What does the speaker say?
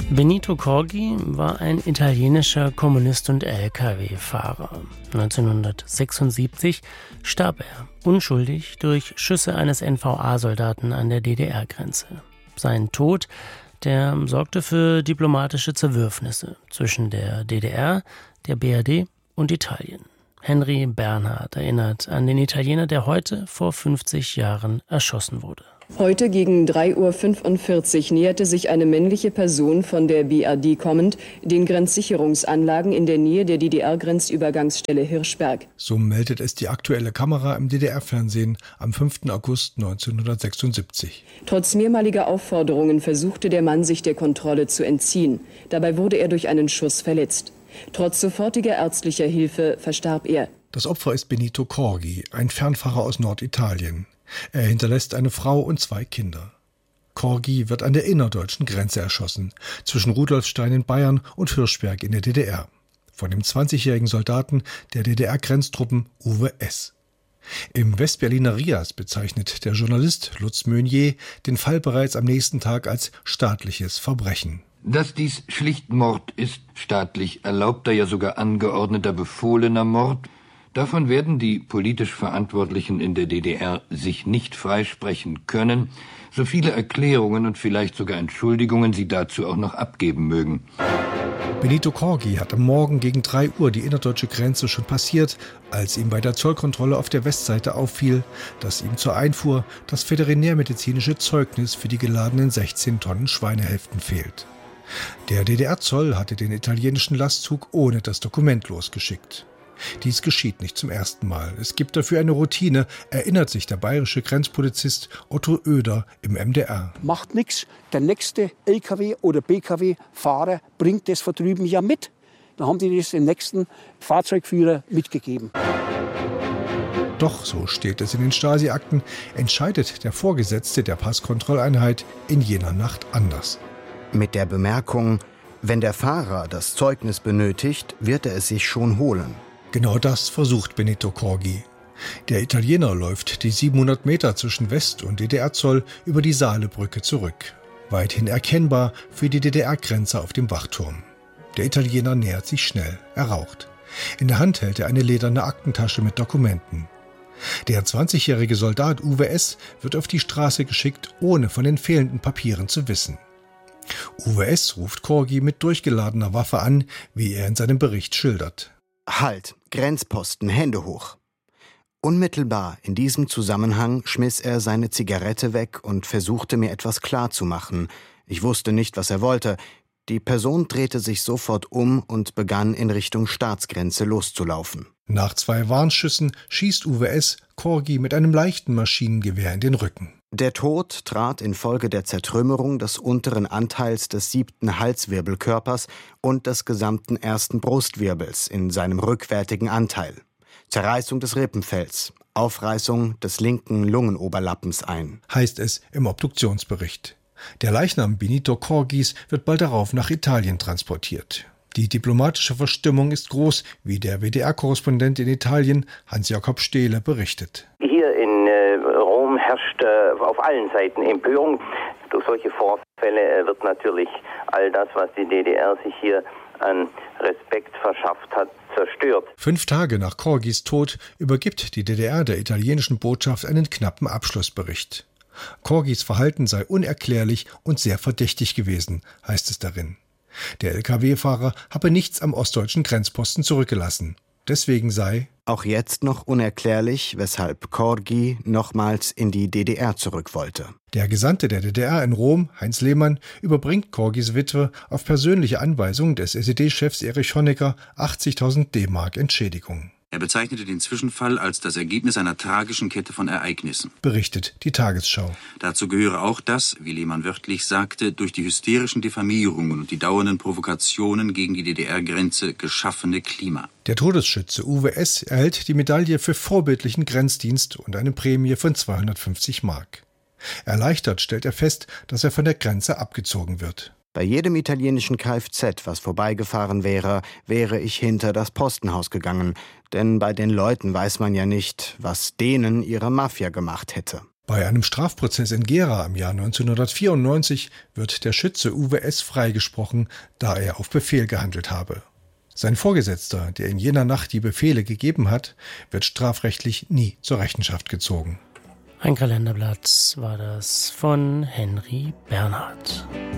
Benito Corgi war ein italienischer Kommunist und Lkw-Fahrer. 1976 starb er, unschuldig, durch Schüsse eines NVA-Soldaten an der DDR-Grenze. Sein Tod, der sorgte für diplomatische Zerwürfnisse zwischen der DDR, der BRD und Italien. Henry Bernhard erinnert an den Italiener, der heute vor 50 Jahren erschossen wurde. Heute gegen 3:45 Uhr näherte sich eine männliche Person von der BRD kommend den Grenzsicherungsanlagen in der Nähe der DDR-Grenzübergangsstelle Hirschberg. So meldet es die aktuelle Kamera im DDR-Fernsehen am 5. August 1976. Trotz mehrmaliger Aufforderungen versuchte der Mann, sich der Kontrolle zu entziehen. Dabei wurde er durch einen Schuss verletzt. Trotz sofortiger ärztlicher Hilfe verstarb er. Das Opfer ist Benito Corgi, ein Fernfahrer aus Norditalien. Er hinterlässt eine Frau und 2 Kinder. Corgi wird an der innerdeutschen Grenze erschossen, zwischen Rudolfstein in Bayern und Hirschberg in der DDR. Von dem 20-jährigen Soldaten der DDR-Grenztruppen Uwe S. Im Westberliner Rias bezeichnet der Journalist Lutz Meunier den Fall bereits am nächsten Tag als staatliches Verbrechen. Dass dies schlicht Mord ist, staatlich erlaubter, ja sogar angeordneter, befohlener Mord, davon werden die politisch Verantwortlichen in der DDR sich nicht freisprechen können, so viele Erklärungen und vielleicht sogar Entschuldigungen sie dazu auch noch abgeben mögen. Benito Corgi hat am Morgen gegen 3 Uhr die innerdeutsche Grenze schon passiert, als ihm bei der Zollkontrolle auf der Westseite auffiel, dass ihm zur Einfuhr das veterinärmedizinische Zeugnis für die geladenen 16 Tonnen Schweinehälften fehlt. Der DDR-Zoll hatte den italienischen Lastzug ohne das Dokument losgeschickt. Dies geschieht nicht zum ersten Mal. Es gibt dafür eine Routine, erinnert sich der bayerische Grenzpolizist Otto Oeder im MDR. Macht nichts, der nächste LKW oder BKW-Fahrer bringt das von drüben ja mit. Dann haben die das dem nächsten Fahrzeugführer mitgegeben. Doch, so steht es in den Stasi-Akten, entscheidet der Vorgesetzte der Passkontrolleinheit in jener Nacht anders. Mit der Bemerkung, wenn der Fahrer das Zeugnis benötigt, wird er es sich schon holen. Genau das versucht Benito Corgi. Der Italiener läuft die 700 Meter zwischen West- und DDR-Zoll über die Saalebrücke zurück. Weithin erkennbar für die DDR-Grenze auf dem Wachturm. Der Italiener nähert sich schnell. Er raucht. In der Hand hält er eine lederne Aktentasche mit Dokumenten. Der 20-jährige Soldat Uwe S. wird auf die Straße geschickt, ohne von den fehlenden Papieren zu wissen. Uwe S. ruft Corgi mit durchgeladener Waffe an, wie er in seinem Bericht schildert. Halt, Grenzposten, Hände hoch. Unmittelbar in diesem Zusammenhang schmiss er seine Zigarette weg und versuchte mir etwas klarzumachen. Ich wusste nicht, was er wollte. Die Person drehte sich sofort um und begann in Richtung Staatsgrenze loszulaufen. Nach 2 Warnschüssen schießt Uwe S. Corgi mit einem leichten Maschinengewehr in den Rücken. Der Tod trat infolge der Zertrümmerung des unteren Anteils des 7. Halswirbelkörpers und des gesamten 1. Brustwirbels in seinem rückwärtigen Anteil. Zerreißung des Rippenfells, Aufreißung des linken Lungenoberlappens ein, heißt es im Obduktionsbericht. Der Leichnam Benito Corgis wird bald darauf nach Italien transportiert. Die diplomatische Verstimmung ist groß, wie der WDR-Korrespondent in Italien Hans-Jakob Stehle berichtet. Hier in Rom herrscht auf allen Seiten Empörung. Durch solche Vorfälle wird natürlich all das, was die DDR sich hier an Respekt verschafft hat, zerstört. 5 Tage nach Corgis Tod übergibt die DDR der italienischen Botschaft einen knappen Abschlussbericht. Corgis Verhalten sei unerklärlich und sehr verdächtig gewesen, heißt es darin. Der Lkw-Fahrer habe nichts am ostdeutschen Grenzposten zurückgelassen. Deswegen sei auch jetzt noch unerklärlich, weshalb Corgi nochmals in die DDR zurück wollte. Der Gesandte der DDR in Rom, Heinz Lehmann, überbringt Corgis Witwe auf persönliche Anweisung des SED-Chefs Erich Honecker 80.000 D-Mark Entschädigung. Er bezeichnete den Zwischenfall als das Ergebnis einer tragischen Kette von Ereignissen. Berichtet die Tagesschau. Dazu gehöre auch das, wie Lehmann wörtlich sagte, durch die hysterischen Diffamierungen und die dauernden Provokationen gegen die DDR-Grenze geschaffene Klima. Der Todesschütze Uwe S. erhält die Medaille für vorbildlichen Grenzdienst und eine Prämie von 250 Mark. Erleichtert stellt er fest, dass er von der Grenze abgezogen wird. Bei jedem italienischen Kfz, was vorbeigefahren wäre, wäre ich hinter das Postenhaus gegangen. Denn bei den Leuten weiß man ja nicht, was denen ihre Mafia gemacht hätte. Bei einem Strafprozess in Gera im Jahr 1994 wird der Schütze Uwe S. freigesprochen, da er auf Befehl gehandelt habe. Sein Vorgesetzter, der in jener Nacht die Befehle gegeben hat, wird strafrechtlich nie zur Rechenschaft gezogen. Ein Kalenderblatt war das von Henry Bernhard.